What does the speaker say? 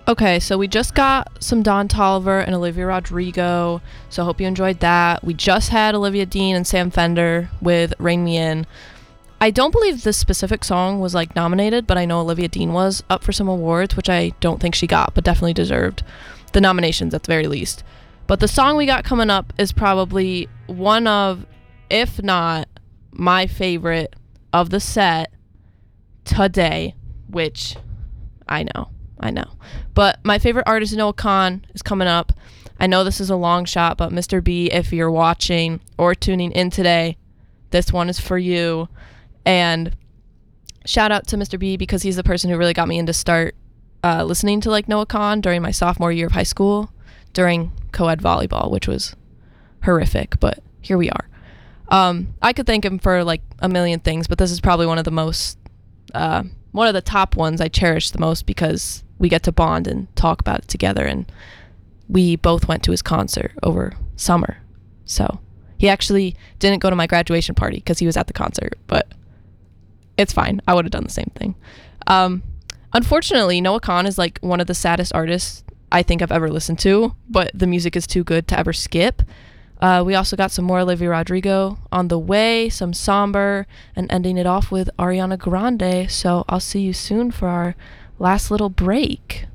Okay, so we just got some Don Tolliver and Olivia Rodrigo, so I hope you enjoyed that. We just had Olivia Dean and Sam Fender with Rain Me In. I don't believe this specific song was like nominated, but I know Olivia Dean was up for some awards, which I don't think she got, but definitely deserved the nominations at the very least. But the song we got coming up is probably one of, if not my favorite of the set today, which I know. But my favorite artist, Noah Kahan, is coming up. I know this is a long shot, but Mr. B, if you're watching or tuning in today, this one is for you. And shout out to Mr. B because he's the person who really got me into start listening to like Noah Kahan during my sophomore year of high school during co-ed volleyball, which was horrific, but here we are. I could thank him for like a million things, but this is probably one of the top ones I cherish the most because we get to bond and talk about it together, and we both went to his concert over summer. So he actually didn't go to my graduation party because he was at the concert, but it's fine. I would have done the same thing. Unfortunately, Noah Kahan is like one of the saddest artists I think I've ever listened to, but the music is too good to ever skip. We also got some more Olivia Rodrigo on the way, some somber, and ending it off with Ariana Grande. So I'll see you soon for our last little break.